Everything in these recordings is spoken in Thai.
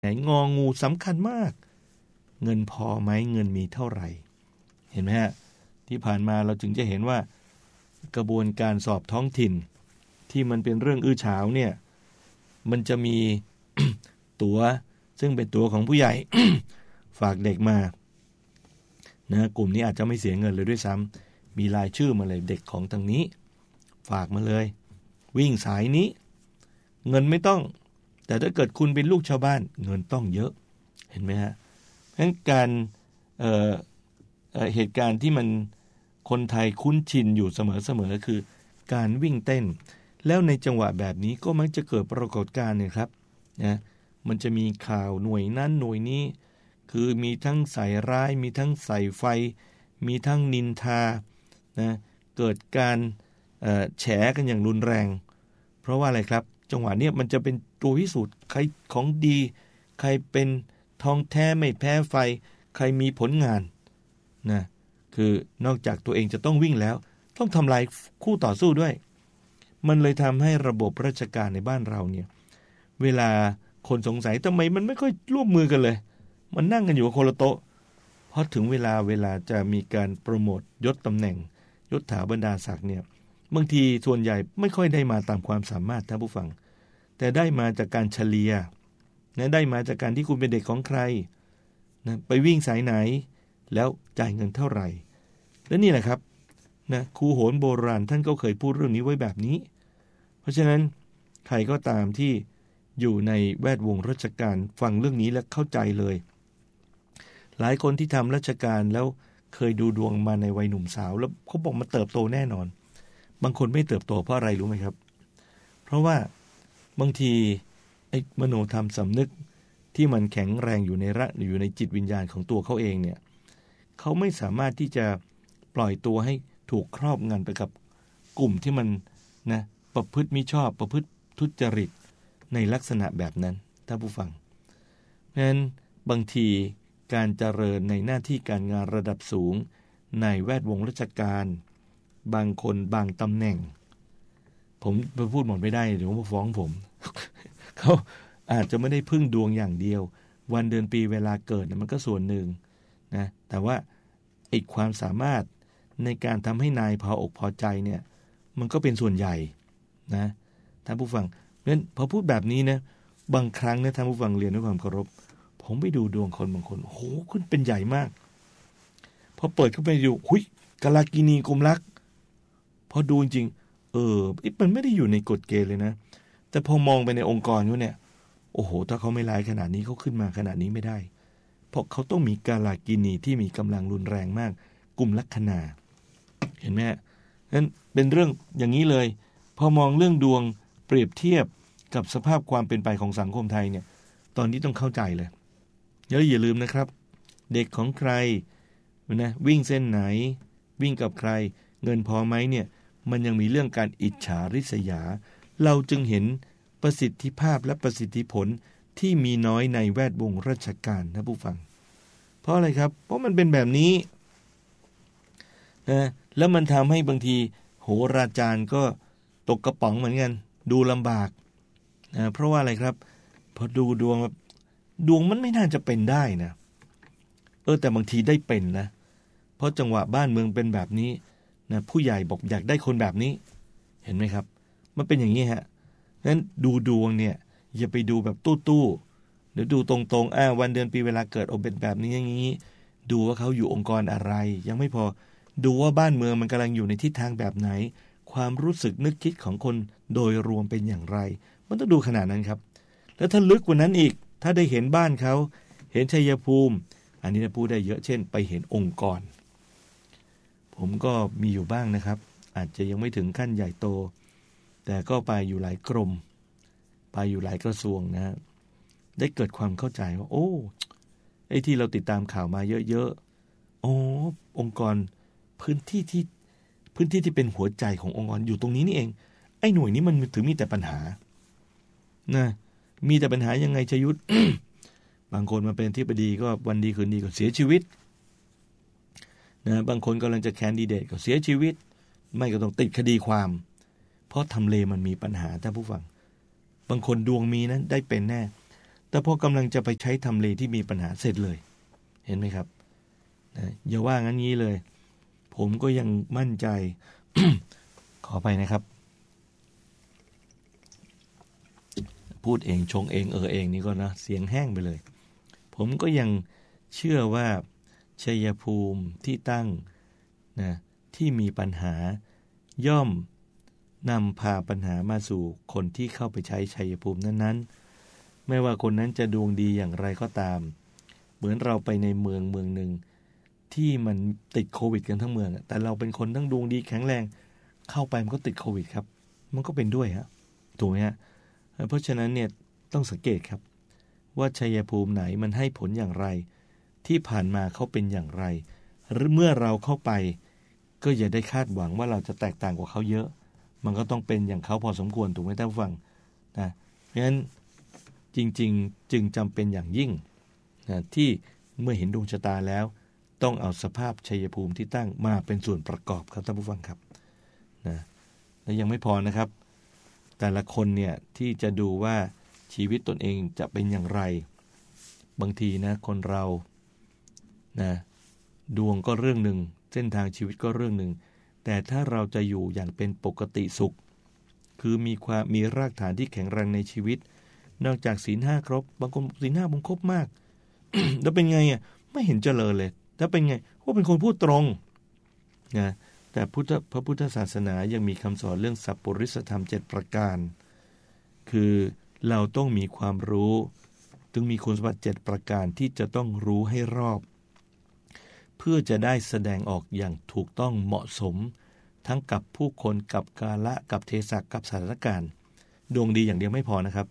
ไหนงองูสำคัญมากเงินพอไหมเงินมีเท่าไหร่เห็นไหมฮะที่ผ่านมาเราจึงจะเห็นว่ากระบวนการสอบท้องถิ่นที่มันเป็นเรื่องอื้อฉาวเนี่ยมันจะมี ตั๋วซึ่งเป็นตั๋วของผู้ใหญ่ ฝากเด็กมานะกลุ่มนี้อาจจะไม่เสียเงินเลยด้วยซ้ำมีรายชื่อมาเลยเด็กของทางนี้ฝากมาเลยวิ่งสายนี้เงินไม่ต้องแต่ถ้าเกิดคุณเป็นลูกชาวบ้านเงินต้องเยอะเห็นไหมฮะเพราะฉะนั้นการเหตุการณ์ที่มันคนไทยคุ้นชินอยู่เสมอคือการวิ่งเต้นแล้วในจังหวะแบบนี้ก็มักจะเกิดปรากฏการณ์เนี่ยครับนะมันจะมีข่าวหน่วยนั้นหน่วยนี้คือมีทั้งใส่ร้ายมีทั้งใส่ไฟมีทั้งนินทานะเกิดการแฉกันอย่างรุนแรงเพราะว่าอะไรครับจังหวะนี้มันจะเป็นตัวพิสูจน์ใครของดีใครเป็นทองแท้ไม่แพ้ไฟใครมีผลงานนะคือนอกจากตัวเองจะต้องวิ่งแล้วต้องทำลายคู่ต่อสู้ด้วยมันเลยทำให้ระบบราชการในบ้านเราเนี่ยเวลาคนสงสัยทำไมมันไม่ค่อยร่วมมือกันเลยมันนั่งกันอยู่คนละโต๊ะพอถึงเวลาจะมีการโปรโมทยศตำแหน่งยศถาบรรดาศักดิ์เนี่ยบางทีส่วนใหญ่ไม่ค่อยได้มาตามความสามารถท่านผู้ฟังแต่ได้มาจากการเฉลี่ยนะได้มาจากการที่คุณเป็นเด็กของใครนะไปวิ่งสายไหนแล้วจ่ายเงินเท่าไหร่และนี่แหละครับนะครูโหรโบราณท่านก็เคยพูดเรื่องนี้ไว้แบบนี้เพราะฉะนั้นใครก็ตามที่อยู่ในแวดวงราชการฟังเรื่องนี้แล้วเข้าใจเลยหลายคนที่ทำราชการแล้วเคยดูดวงมาในวัยหนุ่มสาวแล้วเขาบอกมาเติบโตแน่นอนบางคนไม่เติบโตเพราะอะไรรู้ไหมครับเพราะว่าบางทีไอ้มโนธรรมสำนึกที่มันแข็งแรงอยู่ในจิตวิญญาณของตัวเขาเองเนี่ยเขาไม่สามารถที่จะปล่อยตัวให้ถูกครอบงำไปกับกลุ่มที่มันนะประพฤติมิชอบประพฤติทุจริตในลักษณะแบบนั้นท่านผู้ฟังเพราะฉะนั้นบางทีการเจริญในหน้าที่การงานระดับสูงในแวดวงราชการบางคนบางตำแหน่งผมไปพูดหมดไม่ได้เดี๋ยวมาฟ้องผม เขาอาจจะไม่ได้พึ่งดวงอย่างเดียววันเดือนปีเวลาเกิดมันก็ส่วนหนึ่งนะแต่ว่าอีกความสามารถในการทำให้นายพออกพอใจเนี่ยมันก็เป็นส่วนใหญ่นะท่านผู้ฟังเพราะฉะนั้นพอพูดแบบนี้นะบางครั้งนะท่านผู้ฟังเรียนด้วยความเคารพผมไปดูดวงคนบางคนโอ้โหคุณเป็นใหญ่มากพอเปิดเข้าไปดูหุยกาลากินีกรมรักพอดูจริงมันไม่ได้อยู่ในกฎเกณฑ์เลยนะแต่พอมองไปในองค์กรเขาเนี่ยโอ้โหถ้าเขาไม่ร้ายขนาดนี้เขาขึ้นมาขนาดนี้ไม่ได้เพราะเขาต้องมีกาลากินีที่มีกำลังรุนแรงมากกลุ่มลัคนาเห็นไหมฮะนั้นเป็นเรื่องอย่างนี้เลยพอมองเรื่องดวงเปรียบเทียบกับสภาพความเป็นไปของสังคมไทยเนี่ยตอนนี้ต้องเข้าใจเลยอย่าลืมนะครับเด็กของใครนะวิ่งเส้นไหนวิ่งกับใครเงินพอไหมเนี่ยมันยังมีเรื่องการอิจฉาริษยาเราจึงเห็นประสิทธิภาพและประสิทธิผลที่มีน้อยในแวดวงราชการนะผู้ฟังเพราะอะไรครับเพราะมันเป็นแบบนี้นะแล้วมันทำให้บางทีโหราจารย์ก็ตกกระป๋องเหมือนกันดูลำบากนะเพราะว่าอะไรครับพอดูดวงมันไม่น่าจะเป็นได้นะแต่บางทีได้เป็นนะเพราะจังหวะบ้านเมืองเป็นแบบนี้นะผู้ใหญ่บอกอยากได้คนแบบนี้เห็นไหมครับมันเป็นอย่างนี้ฮะงั้นดูดวงเนี่ยอย่าไปดูแบบตู้ๆหรือดูตรงๆวันเดือนปีเวลาเกิดเป็นแบบนี้อย่างนี้ดูว่าเขาอยู่องค์กรอะไรยังไม่พอดูว่าบ้านเมืองมันกำลังอยู่ในทิศทางแบบไหนความรู้สึกนึกคิดของคนโดยรวมเป็นอย่างไรมันต้องดูขนาดนั้นครับแล้วถ้าลึกกว่านั้นอีกถ้าได้เห็นบ้านเขาเห็นชัยภูมิอันนี้จะพูดได้เยอะเช่นไปเห็นองค์กรผมก็มีอยู่บ้างนะครับอาจจะยังไม่ถึงขั้นใหญ่โตแต่ก็ไปอยู่หลายกรมไปอยู่หลายกระทรวงนะได้เกิดความเข้าใจว่าโอ้ไอ้ที่เราติดตามข่าวมาเยอะๆองค์กรพื้นที่ที่เป็นหัวใจขององค์กรอยู่ตรงนี้นี่เองไอ้หน่วยนี้มันถึงมีแต่ปัญหานะมีแต่ปัญหายังไงชยุทธ บางคนมาเป็นที่ปดีก็วันดีคืนดีก็เสียชีวิตนะบางคนกำลังจะแคนดิเดตก็เสียชีวิตไม่ก็ต้องติดคดีความเพราะทำเลมันมีปัญหาท่านผู้ฟังบางคนดวงมีนั้นได้เป็นแน่แต่พอกำลังจะไปใช้ทำเลที่มีปัญหาเสร็จเลยเห็นไหมครับนะอย่าว่างั้นงี้เลยผมก็ยังมั่นใจ ขอไปนะครับพูดเองชงเองเองนี่ก็นะเสียงแห้งไปเลยผมก็ยังเชื่อว่าชัยภูมิที่ตั้งนะที่มีปัญหาย่อมนำพาปัญหามาสู่คนที่เข้าไปใช้ชัยภูมินั้นๆไม่ว่าคนนั้นจะดวงดีอย่างไรก็ตามเหมือนเราไปในเมืองหนึ่งที่มันติดโควิดกันทั้งเมืองแต่เราเป็นคนทั้งดวงดีแข็งแรงเข้าไปมันก็ติดโควิดครับมันก็เป็นด้วยฮะถูกไหมฮะเพราะฉะนั้นเนี่ยต้องสังเกตครับว่าชัยภูมิไหนมันให้ผลอย่างไรที่ผ่านมาเขาเป็นอย่างไรหรือเมื่อเราเข้าไปก็อย่าได้คาดหวังว่าเราจะแตกต่างกว่าเขาเยอะมันก็ต้องเป็นอย่างเขาพอสมควรถูกไหมท่านผู้ฟังนะเพราะฉะนั้นจริงๆจึงจำเป็นอย่างยิ่งนะที่เมื่อเห็นดวงชะตาแล้วต้องเอาสภาพชัยภูมิที่ตั้งมาเป็นส่วนประกอบครับท่านผู้ฟังครับนะและยังไม่พอนะครับแต่ละคนเนี่ยที่จะดูว่าชีวิตตนเองจะเป็นอย่างไรบางทีนะคนเรานะดวงก็เรื่องหนึ่งเส้นทางชีวิตก็เรื่องหนึ่งแต่ถ้าเราจะอยู่อย่างเป็นปกติสุขคือมีรากฐานที่แข็งแรงในชีวิตนอกจากศีล5ครบบางคนศีล5ผมครบมาก แล้วเป็นไงอ่ะไม่เห็นเจริญเลยแล้วเป็นไงเพราะเป็นคนพูดตรงนะแต่พระพุทธศาสนายังมีคำสอนเรื่องสัพปริสธรรม7ประการคือเราต้องมีความรู้ถึงมีคุณสมบัติ7ประการที่จะต้องรู้ให้รอบเพื่อจะได้แสดงออกอย่างถูกต้องเหมาะสมทั้งกับผู้คนกับกาละกับเทศะกับสถานการณ์ดวงดีอย่างเดียวไม่พอนะครับ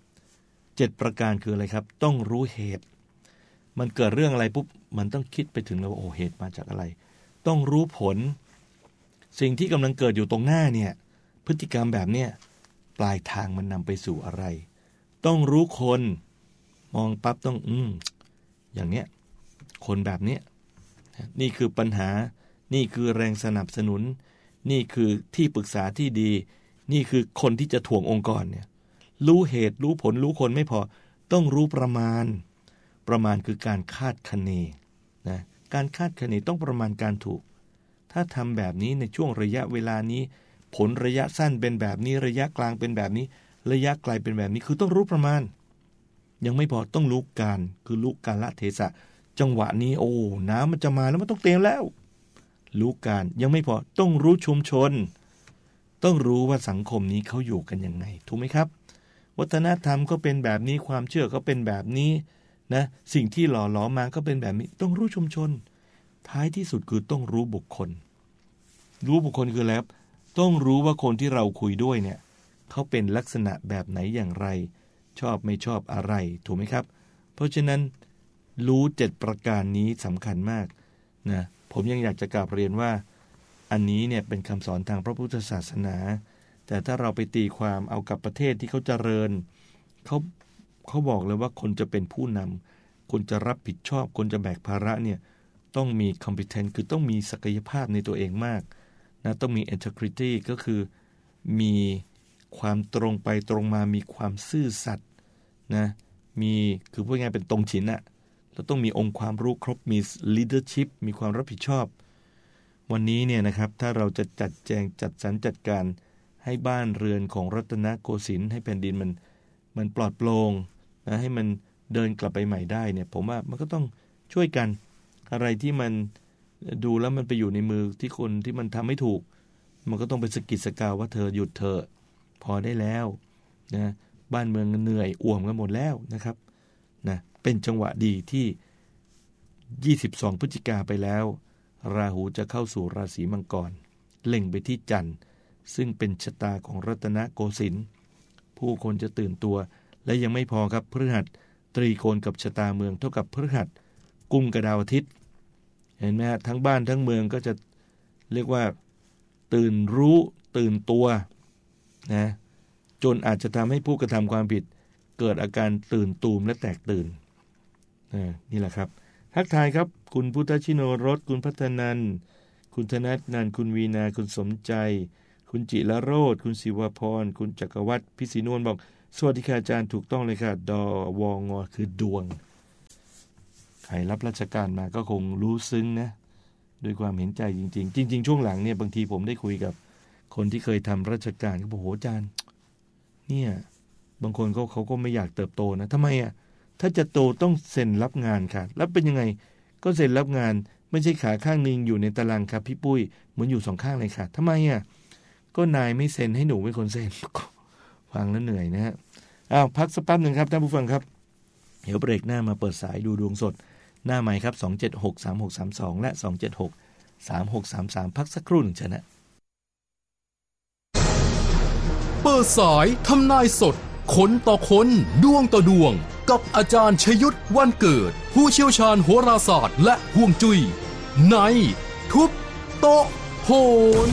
7ประการคืออะไรครับต้องรู้เหตุมันเกิดเรื่องอะไรปุ๊บมันต้องคิดไปถึงแล้วว่าโอ้เหตุมาจากอะไรต้องรู้ผลสิ่งที่กำลังเกิดอยู่ตรงหน้าเนี่ยพฤติกรรมแบบเนี้ยปลายทางมันนำไปสู่อะไรต้องรู้คนมองปั๊บต้องอย่างเนี้ยคนแบบเนี้ยนี่คือปัญหานี่คือแรงสนับสนุนนี่คือที่ปรึกษาที่ดีนี่คือคนที่จะถ่วงองค์กรเนี่ยรู้เหตุรู้ผลรู้คนไม่พอต้องรู้ประมาณคือการคาดคะเนนะการคาดคะเนต้องประมาณการถูกถ้าทำแบบนี้ในช่วงระยะเวลานี้ผลระยะสั้นเป็นแบบนี้ระยะกลางเป็นแบบนี้ระยะไกลเป็นแบบนี้คือต้องรู้ประมาณยังไม่พอต้องรู้การคือรู้กาลเทศะจังหวะนี้โอ้น้ำมันจะมาแล้วมันต้องเตรียมแล้วรู้การยังไม่พอต้องรู้ชุมชนต้องรู้ว่าสังคมนี้เขาอยู่กันยังไงถูกไหมครับวัฒนธรรมก็เป็นแบบนี้ความเชื่อก็เป็นแบบนี้นะสิ่งที่หล่อหลอมมาก็เป็นแบบนี้ต้องรู้ชุมชนท้ายที่สุดคือต้องรู้บุคคลคือแล้วต้องรู้ว่าคนที่เราคุยด้วยเนี่ยเขาเป็นลักษณะแบบไหนอย่างไรชอบไม่ชอบอะไรถูกไหมครับเพราะฉะนั้นรู้7ประการนี้สำคัญมากนะผมยังอยากจะกราบเรียนว่าอันนี้เนี่ยเป็นคำสอนทางพระพุทธศาสนาแต่ถ้าเราไปตีความเอากับประเทศที่เขาเจริญเขาบอกเลยว่าคนจะเป็นผู้นำคนจะรับผิดชอบคนจะแบกภาระเนี่ยต้องมี competence คือต้องมีศักยภาพในตัวเองมากนะต้องมี integrity ก็คือมีความตรงไปตรงมามีความซื่อสัตย์นะมีคือพูดง่ายเป็นตรงฉินอะเราต้องมีองค์ความรู้ครบมี leadership มีความรับผิดชอบวันนี้เนี่ยนะครับถ้าเราจะจัดแจงจัดสรรจัดการให้บ้านเรือนของรัตนโกสินทร์ให้แผ่นดินมันปลอดโปร่งนะให้มันเดินกลับไปใหม่ได้เนี่ยผมว่ามันก็ต้องช่วยกันอะไรที่มันดูแล้วมันไปอยู่ในมือที่คนที่มันทำไม่ถูกมันก็ต้องไปสกิดสกาวว่าเธอหยุดเธอพอได้แล้วนะบ้านเมืองเหนื่อยอ่วมกันหมดแล้วนะครับนะเป็นจังหวะดีที่22พฤศจิกาไปแล้วราหูจะเข้าสู่ราศีมังกรเล็งไปที่จันทร์ซึ่งเป็นชะตาของรัตนโกสินทร์ผู้คนจะตื่นตัวและยังไม่พอครับพฤหัสตรีโกณกับชะตาเมืองเท่ากับพฤหัสกุมกับดาวอาทิตย์เห็นไหมฮะทั้งบ้านทั้งเมืองก็จะเรียกว่าตื่นรู้ตื่นตัวนะจนอาจจะทำให้ผู้กระทำความผิดเกิดอาการตื่นตูมและแตกตื่นนี่แหละครับทักทายครับคุณพุทธชิโนรสคุณพัฒนันท์คุณธนัทนันท์คุณวีนาคุณสมใจคุณจิรโรจน์คุณศิวพรคุณจักรวัฒน์พิศินวลบอกสวัสดีค่ะอาจารย์ถูกต้องเลยค่ะดอวงอคือดวงใครรับราชการมาก็คงรู้ซึ้งนะด้วยความเห็นใจจริงๆจริงๆช่วงหลังเนี่ยบางทีผมได้คุยกับคนที่เคยทำราชการเขาบอกโหอาจารย์เนี่ยบางคนเขาก็ไม่อยากเติบโตนะทำไมอ่ะถ้าจะโตต้องเซ็นรับงานค่ะแล้วเป็นยังไงก็เซ็นรับงานไม่ใช่ขาข้างนึงอยู่ในตารางครับพี่ปุ้ยเหมือนอยู่สองข้างเลยค่ะทำไมอ่ะก็นายไม่เซ็นให้หนูเป็นคนเซ็นฟังแล้วเหนื่อยนะฮะพักสักแป๊บหนึ่งครับท่านผู้ฟังครับเดี๋ยวเบรกหน้ามาเปิดสายดูดวงสดหน้าใหม่ครับ2763632และ2763633พักสักครู่หนึ่งเชิญนะเปิดสายทำนายสดคนต่อคนดวงต่อดวงกับอาจารย์ชยุทธวันเกิดผู้เชี่ยวชาญโหราศาสตร์และฮวงจุ้ยในทุบโต๊ะโหน